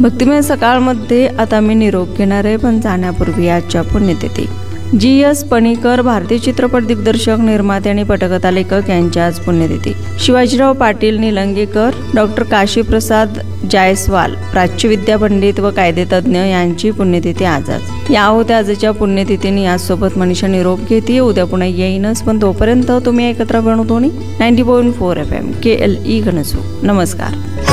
भक्तिमय सकाळमध्ये आता मी निरोप घेणार आहे, पण जाण्यापूर्वी आजच्या पुण्यतिथी. जी.एस. पणीकर, भारतीय चित्रपट दिग्दर्शक, निर्माते आणि पटकथा लेखक यांची आज पुण्यतिथी. शिवाजीराव पाटील निलंगेकर, डॉक्टर काशीप्रसाद जायस्वाल, प्राच्यविद्या पंडित व कायदेतज्ञ यांची पुण्यतिथी आजच. या होत्या आजच्या पुण्यतिथीने. यासोबत मनीषा निरोप घेते. उद्या पुन्हा येईनच, पण तोपर्यंत तुम्ही एकत्र बनवतो 90.4 FM KLE घनसू. नमस्कार.